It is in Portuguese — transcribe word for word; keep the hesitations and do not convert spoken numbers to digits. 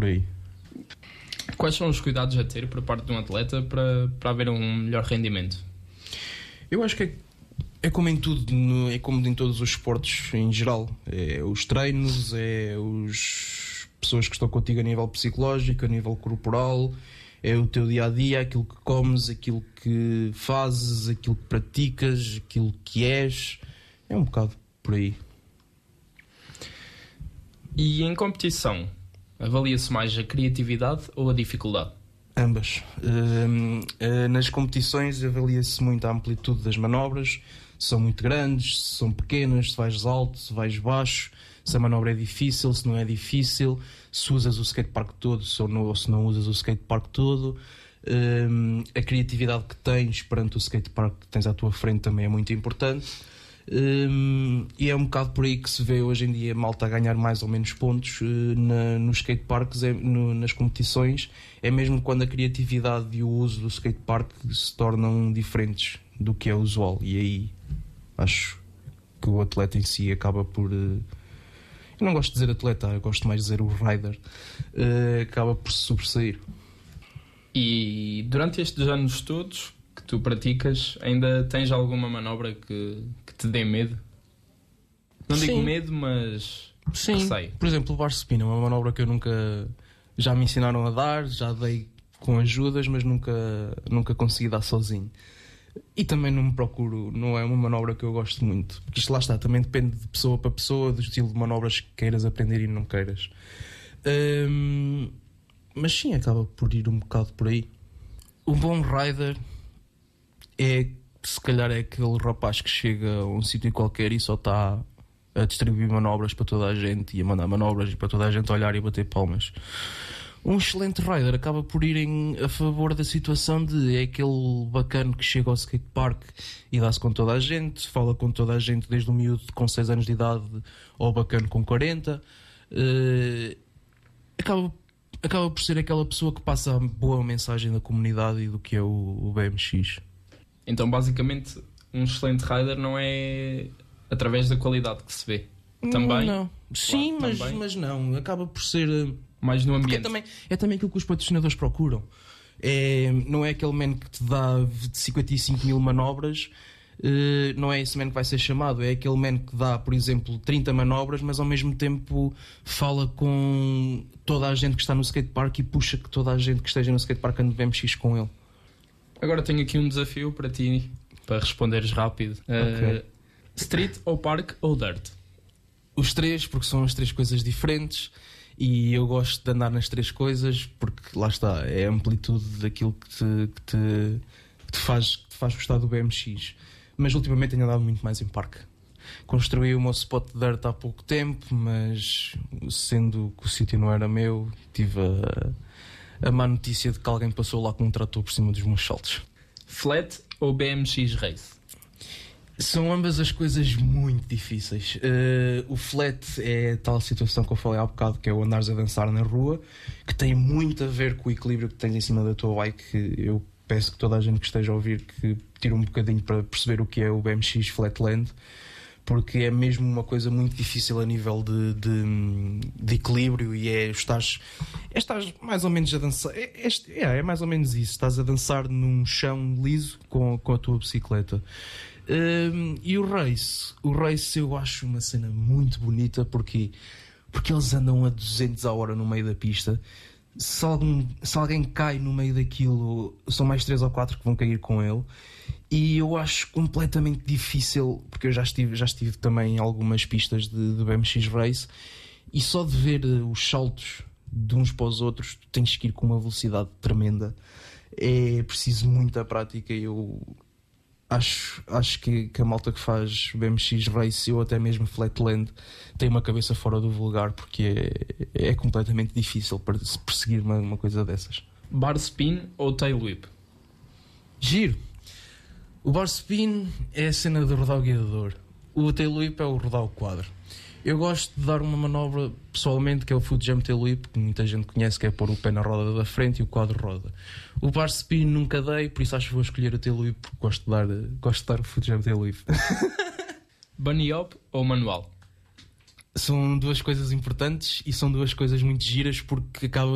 aí. Quais são os cuidados a ter por parte de um atleta para, para haver um melhor rendimento? Eu acho que é, é como em tudo, no, é como em todos os esportes em geral. É os treinos, é as pessoas que estão contigo a nível psicológico, a nível corporal, é o teu dia-a-dia, aquilo que comes, aquilo que fazes, aquilo que praticas, aquilo que és. É um bocado por aí. E em competição, avalia-se mais a criatividade ou a dificuldade? Ambas. Uh, uh, nas competições avalia-se muito a amplitude das manobras, se são muito grandes, se são pequenas, se vais alto, se vais baixo, se a manobra é difícil, se não é difícil, se usas o skatepark todo, se ou não, ou se não usas o skatepark todo. Uh, a criatividade que tens perante o skatepark que tens à tua frente também é muito importante. Um, e é um bocado por aí que se vê hoje em dia a malta a ganhar mais ou menos pontos uh, na, nos skateparks, é, no, nas competições. É mesmo quando a criatividade e o uso do skatepark se tornam diferentes do que é usual, e aí acho que o atleta em si acaba por uh, eu não gosto de dizer atleta, eu gosto mais de dizer o rider, uh, acaba por se sobressair. E durante estes anos todos que tu praticas, ainda tens alguma manobra que, que te dê medo? Não Sim. digo medo, mas Sim, receio. por exemplo, o bar spin é uma manobra que eu nunca... Já me ensinaram a dar, já dei com ajudas, mas nunca, nunca consegui dar sozinho. E também não me procuro, não é uma manobra que eu gosto muito. Porque isto lá está, também depende de pessoa para pessoa, do estilo de manobras que queiras aprender e não queiras. Hum, mas sim, acaba por ir um bocado por aí. Um bom rider é, se calhar, é aquele rapaz que chega a um sítio qualquer e só está a distribuir manobras para toda a gente e a mandar manobras e para toda a gente olhar e bater palmas. Um excelente rider acaba por ir em, a favor da situação de é aquele bacana que chega ao skatepark e dá-se com toda a gente, fala com toda a gente, desde o miúdo com seis anos de idade ao bacana com quarenta. Uh, acaba, acaba por ser aquela pessoa que passa a boa mensagem da comunidade e do que é o, o B M X. Então, basicamente, um excelente rider não é através da qualidade que se vê. Também? Não. Sim, Claro, mas, também. mas não. Acaba por ser... Mais no Porque ambiente. é também, é também aquilo que os patrocinadores procuram. É, não é aquele man que te dá cinquenta e cinco mil manobras, eh, não é esse man que vai ser chamado. É aquele man que dá, por exemplo, trinta manobras, mas ao mesmo tempo fala com toda a gente que está no skatepark e puxa que toda a gente que esteja no skatepark ande B M X com ele. Agora tenho aqui um desafio para ti, para responderes rápido. Ok. Uh, street ou park ou dirt? Os três, porque são as três coisas diferentes. E eu gosto de andar nas três coisas porque lá está, é a amplitude daquilo que te, que te, que te, faz, que te faz gostar do B M X. Mas ultimamente tenho andado muito mais em parque. Construí o meu spot de dirt há pouco tempo, mas sendo que o sítio não era meu, tive a, a má notícia de que alguém passou lá com um trator por cima dos meus saltos. Flat ou B M X Race? São ambas as coisas muito difíceis. Uh, o flat é a tal situação que eu falei há bocado, que é o andares a dançar na rua, que tem muito a ver com o equilíbrio que tens em cima da tua bike. Eu peço que toda a gente que esteja a ouvir que tire um bocadinho para perceber o que é o B M X Flatland, porque é mesmo uma coisa muito difícil a nível de, de, de equilíbrio e é estás, é estás mais ou menos a dançar, é, é, é mais ou menos isso, estás a dançar num chão liso com, com a tua bicicleta. Um, e o race, o race eu acho uma cena muito bonita porque, porque eles andam a duzentos a hora no meio da pista. Se algum, se alguém cai no meio daquilo, são mais três ou quatro que vão cair com ele. E eu acho completamente difícil, porque eu já estive, já estive também em algumas pistas de, de B M X Race, e só de ver os saltos de uns para os outros, tu tens que ir com uma velocidade tremenda. É preciso muita prática. Eu acho, acho que, que a malta que faz B M X Race ou até mesmo Flatland tem uma cabeça fora do vulgar, porque é, é completamente difícil para se perseguir uma, uma coisa dessas. Bar spin ou tail whip? Giro. O bar spin é a cena de rodar o guiador. O tail whip é o rodar o quadro. Eu gosto de dar uma manobra pessoalmente que é o foot jump tail whip, que muita gente conhece, que é pôr o pé na roda da frente e o quadro roda. O bar spin nunca dei, por isso acho que vou escolher o tail whip, porque gosto de dar, gosto de dar o foot jump tail whip. Bunny hop ou manual? São duas coisas importantes e são duas coisas muito giras, porque acaba